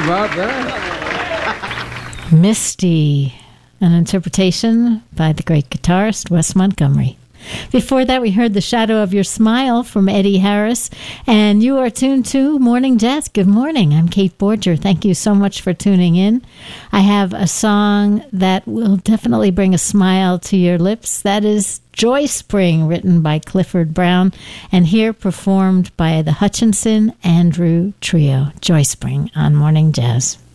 about that? Misty, an interpretation by the great guitarist Wes Montgomery. Before that, we heard The Shadow of Your Smile from Eddie Harris. And you are tuned to Morning Jazz. Good morning. I'm Kate Borger. Thank you so much for tuning in. I have a song that will definitely bring a smile to your lips. That is Joy Spring, written by Clifford Brown, and here performed by the Hutchinson Andrew Trio. Joy Spring on Morning Jazz.